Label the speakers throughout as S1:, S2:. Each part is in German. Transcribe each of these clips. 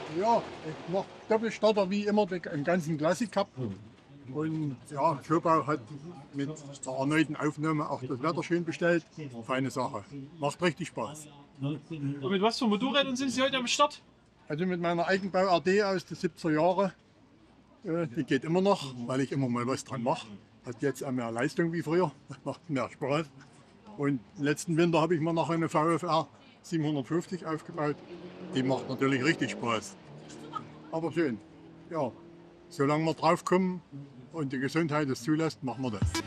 S1: Ja, ich mache Doppelstarter wie immer im ganzen Classic Cup. Und ja, Schobau hat mit der erneuten Aufnahme auch das Wetter schön bestellt. Feine Sache. Macht richtig Spaß.
S2: Und mit was für Motorrädern sind Sie heute am Start?
S1: Also mit meiner Eigenbau RD aus den 70er Jahren, die geht immer noch, weil ich immer mal was dran mache. Hat jetzt auch mehr Leistung wie früher, macht mehr Spaß. Und letzten Winter habe ich mir noch eine VFR 750 aufgebaut. Die macht natürlich richtig Spaß. Aber schön. Ja, solange wir drauf kommen und die Gesundheit es zulässt, machen wir das.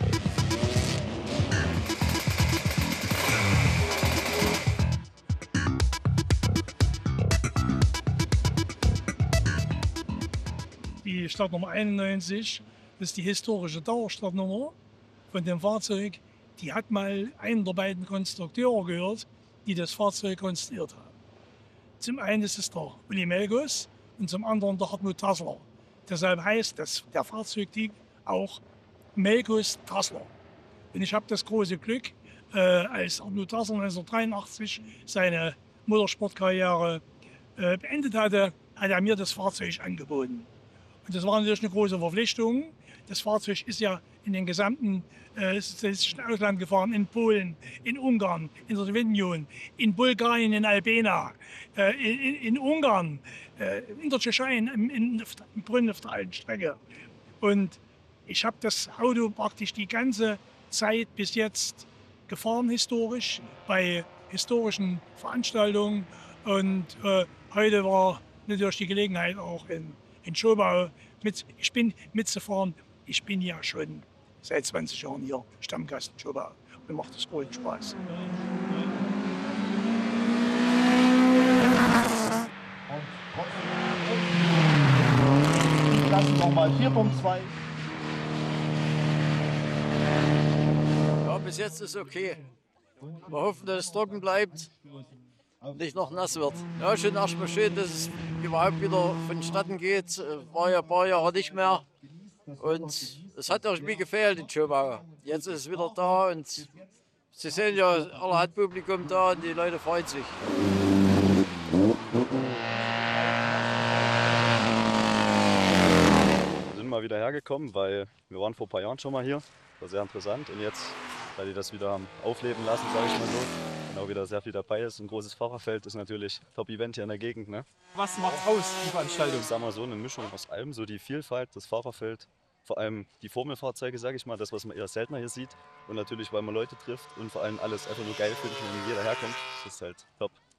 S3: Die Startnummer 91, das ist die historische Dauerstartnummer von dem Fahrzeug. Die hat mal einen der beiden Konstrukteure gehört, die das Fahrzeug konstruiert haben. Zum einen ist es der Uli Melgus und zum anderen der Hartmut Tassler. Deshalb heißt der Fahrzeugtyp auch Melgus Tassler. Und ich habe das große Glück, als Hartmut Tassler 1983 seine Motorsportkarriere beendet hatte, hat er mir das Fahrzeug angeboten. Und das war natürlich eine große Verpflichtung. Das Fahrzeug ist ja in den gesamten sozialistischen Ausland gefahren, in Polen, in Ungarn, in der Sowjetunion, in Bulgarien, in Albena, in Ungarn, in der Tschechei, in Brünn auf der alten Strecke. Und ich habe das Auto praktisch die ganze Zeit bis jetzt gefahren, historisch, bei historischen Veranstaltungen. Und heute war natürlich die Gelegenheit auch in Schobau mitzufahren. Ich bin ja schon seit 20 Jahren hier Stammgast in Schobau. Mir macht das großen Spaß.
S4: Lassen nochmal 4.2.
S5: Ja, bis jetzt ist okay. Wir hoffen, dass es trocken bleibt und nicht noch nass wird. Ja, schon erstmal schön, dass es überhaupt wieder vonstatten geht. War ja ein paar Jahre nicht mehr. Und es hat irgendwie gefehlt in Schobau. Jetzt ist es wieder da und Sie sehen ja, alle hat Publikum da und die Leute freuen sich.
S6: Wir sind mal wieder hergekommen, weil wir waren vor ein paar Jahren schon mal hier. War sehr interessant und jetzt, weil die das wieder haben aufleben lassen, sage ich mal so, und auch wieder sehr viel dabei ist. Ein großes Fahrerfeld ist natürlich Top-Event hier in der Gegend. Ne?
S2: Was macht aus, die Veranstaltung?
S6: Ich sag mal so, eine Mischung aus allem, so die Vielfalt, das Fahrerfeld, vor allem die Formelfahrzeuge, sage ich mal, das, was man eher seltener hier sieht. Und natürlich, weil man Leute trifft und vor allem alles einfach nur geil finden, wenn jeder herkommt. Das ist halt top.